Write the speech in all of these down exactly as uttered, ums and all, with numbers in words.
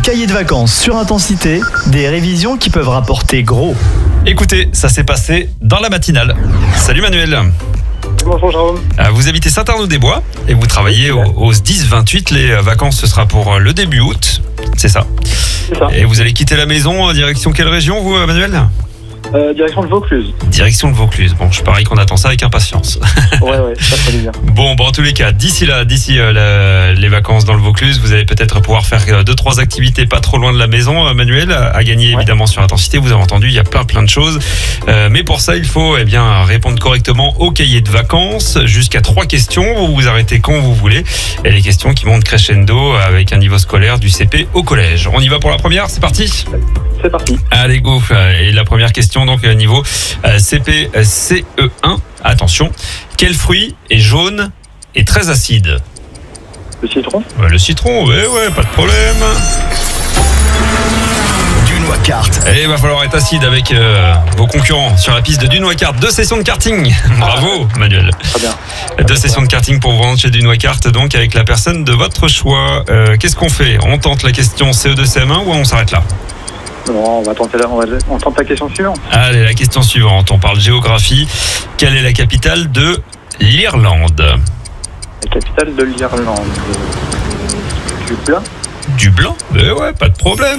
cahier de vacances sur Intensité, des révisions qui peuvent rapporter gros. Écoutez, ça s'est passé dans la matinale. Salut Manuel. Bonjour Jérôme. Vous habitez Saint-Arnaud-des-Bois et vous travaillez au, au S dix vingt-huit. Les vacances, ce sera pour le début août, c'est ça? C'est ça. Et vous allez quitter la maison, direction quelle région vous, Manuel? Euh, direction de Vaucluse. Direction de Vaucluse. Bon, je parie qu'on attend ça avec impatience. Ouais, ouais, ça fait bien. Bon, bon, en tous les cas, d'ici là, d'ici euh, la- les vacances dans le Vaucluse, vous allez peut-être pouvoir faire euh, deux, trois activités pas trop loin de la maison, euh, Manuel, à gagner Ouais. évidemment sur Intensité. Vous avez entendu, il y a plein, plein de choses. Euh, mais pour ça, il faut eh bien répondre correctement au cahier de vacances. Jusqu'à trois questions. Vous vous arrêtez quand vous voulez. Et les questions qui montent crescendo avec un niveau scolaire du C P au collège. On y va pour la première. C'est parti. C'est parti. Allez, go. Et la première question, donc, euh, niveau euh, C P C E un. Attention. Quel fruit est jaune et très acide? Le citron. Euh, Le citron, ouais, ouais, pas de problème. Dunois Kart. Et il va falloir être acide avec euh, vos concurrents sur la piste de Dunois Kart. Deux sessions de karting. Bravo, Manuel. Très bien. Deux sessions de karting pour vous rendre chez Dunois Kart, donc avec la personne de votre choix. Euh, Qu'est-ce qu'on fait? On tente la question C E deux C M un ou on s'arrête là? Bon, on va tenter la, on, va, on tente la question suivante. Allez, la question suivante. On parle géographie. Quelle est la capitale de l'Irlande? La capitale de l'Irlande. euh, Dublin. Dublin? Eh ouais, pas de problème.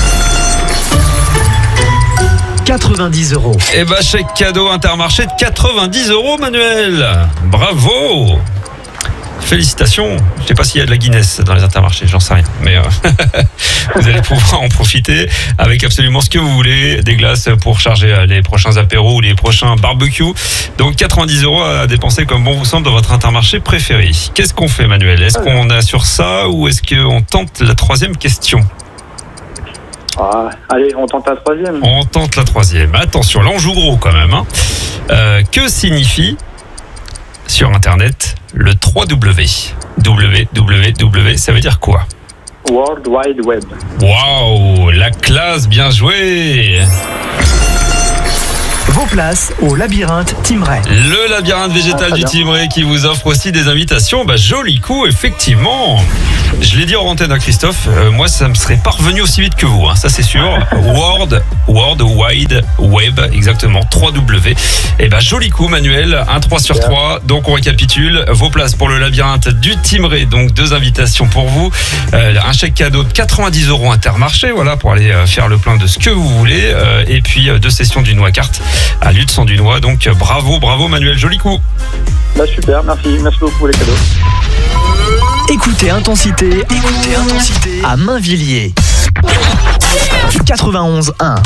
quatre-vingt-dix euros. Eh bah, chèque cadeau Intermarché de quatre-vingt-dix euros, Manuel. Bravo. Félicitations. Je sais pas s'il y a de la Guinness dans les Intermarchés, j'en sais rien. Mais euh, vous allez pouvoir en profiter avec absolument ce que vous voulez. Des glaces pour charger les prochains apéros ou les prochains barbecues. Donc quatre-vingt-dix euros à dépenser comme bon vous semble dans votre Intermarché préféré. Qu'est-ce qu'on fait, Manuel? Est-ce qu'on assure ça ou est-ce qu'on tente la troisième question? Ah, allez, on tente la troisième. On tente la troisième. Attention, là on joue gros quand même. Hein. Euh, que signifie sur Internet le trois W? W W W, ça veut dire quoi? World Wide Web. Waouh, la classe, bien joué. Vos places au labyrinthe Timeray. Le labyrinthe végétal Ah, très du bien. Timeray qui vous offre aussi des invitations. Bah, joli coup, effectivement. Je l'ai dit en antenne à Christophe, euh, moi ça me serait pas revenu aussi vite que vous, hein, ça c'est sûr. World, World Wide Web, exactement, trois W. Et bah joli coup, Manuel, un trois sur Super. trois. Donc on récapitule, vos places pour le labyrinthe du Timeray, donc deux invitations pour vous. Euh, un chèque cadeau de quatre-vingt-dix euros Intermarché, voilà, pour aller euh, faire le plein de ce que vous voulez. Euh, et puis euh, deux sessions du Dunois Kart à Lutz-en-Dunois. Donc euh, bravo, bravo Manuel, joli coup. Bah super, merci. Merci beaucoup pour les cadeaux. Écoutez Intensité, écoutez Intensité à Mainvilliers. quatre-vingt-onze un.